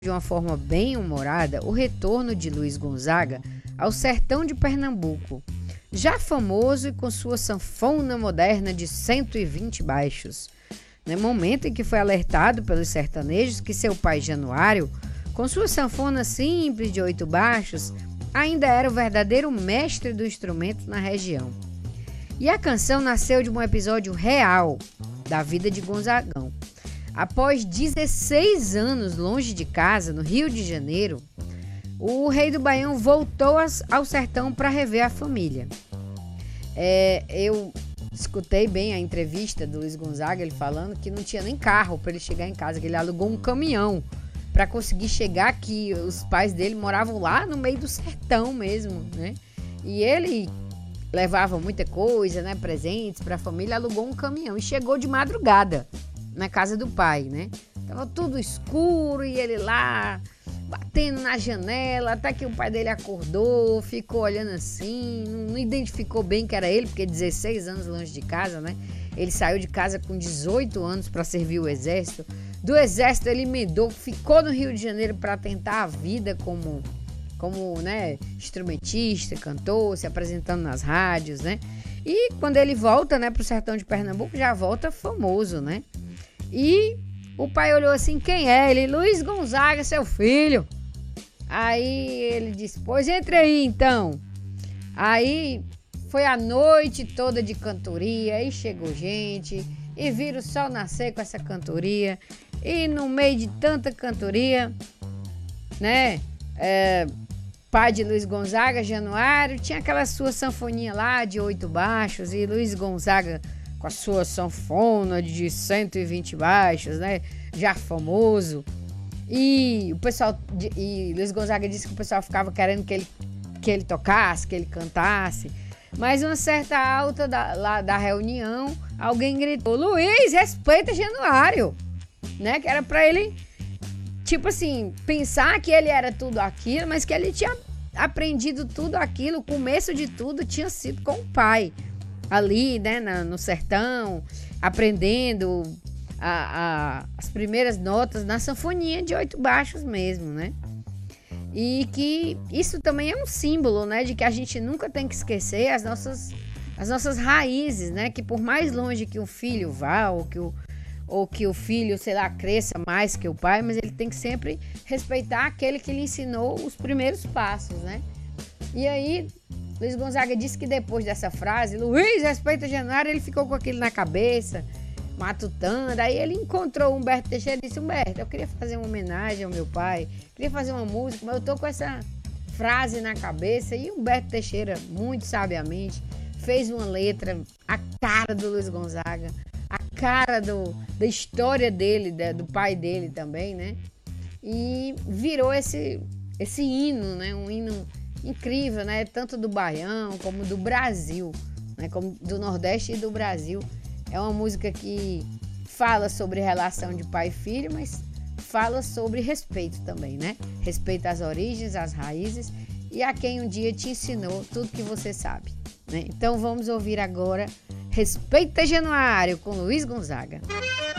de uma forma bem humorada o retorno de Luiz Gonzaga ao sertão de Pernambuco, já famoso e com sua sanfona moderna de 120 baixos. No momento em que foi alertado pelos sertanejos que seu pai Januário, com sua sanfona simples de 8 baixos, ainda era o verdadeiro mestre do instrumento na região. E a canção nasceu de um episódio real da vida de Gonzagão. Após 16 anos longe de casa, no Rio de Janeiro, o rei do Baião voltou ao sertão para rever a família. Eu escutei bem a entrevista do Luiz Gonzaga, ele falando que não tinha nem carro para ele chegar em casa, que ele alugou um caminhão para conseguir chegar aqui. Os pais dele moravam lá no meio do sertão mesmo, né? E ele levava muita coisa, né? Presentes para a família, alugou um caminhão e chegou de madrugada na casa do pai, né? Tava tudo escuro e ele lá batendo na janela, até que o pai dele acordou, ficou olhando assim, não identificou bem que era ele, porque 16 anos longe de casa, né? Ele saiu de casa com 18 anos para servir o exército. Do exército ele emendou, ficou no Rio de Janeiro para tentar a vida como né, instrumentista, cantor, se apresentando nas rádios, né? E quando ele volta, né, pro sertão de Pernambuco, já volta famoso, né? E o pai olhou assim, quem é? Ele, Luiz Gonzaga, seu filho. Aí ele disse, pois entre aí então. Aí foi a noite toda de cantoria, aí chegou gente, e viram o sol nascer com essa cantoria. E no meio de tanta cantoria, né, pai de Luiz Gonzaga, Januário, tinha aquela sua sanfoninha lá de 8 baixos, e Luiz Gonzaga com a sua sanfona de 120 baixos, né, já famoso. E o pessoal, e Luiz Gonzaga disse que o pessoal ficava querendo que ele tocasse, que ele cantasse. Mas uma certa alta lá da reunião, alguém gritou, Luiz, respeita Januário, né, que era pra ele, tipo assim, pensar que ele era tudo aquilo, mas que ele tinha aprendido tudo aquilo, o começo de tudo tinha sido com o pai, ali, né, no sertão, aprendendo as primeiras notas na sanfoninha de 8 baixos mesmo, né? E que isso também é um símbolo, né, de que a gente nunca tem que esquecer as nossas raízes, né? Que por mais longe que o filho vá, ou que o filho, sei lá, cresça mais que o pai, mas ele tem que sempre respeitar aquele que lhe ensinou os primeiros passos, né? E aí, Luiz Gonzaga disse que depois dessa frase, Luiz, respeita Januário, ele ficou com aquilo na cabeça, matutando. Aí ele encontrou Humberto Teixeira e disse, Humberto, eu queria fazer uma homenagem ao meu pai, queria fazer uma música, mas eu tô com essa frase na cabeça. E Humberto Teixeira, muito sabiamente, fez uma letra, a cara do Luiz Gonzaga, a cara da história dele, do pai dele também, né? E virou esse hino, né? Um hino incrível, né? Tanto do Baião como do Brasil, né? Como do Nordeste e do Brasil. É uma música que fala sobre relação de pai e filho, mas fala sobre respeito também, né? Respeito às origens, às raízes e a quem um dia te ensinou tudo que você sabe, né? Então vamos ouvir agora Respeita Januário, com Luiz Gonzaga.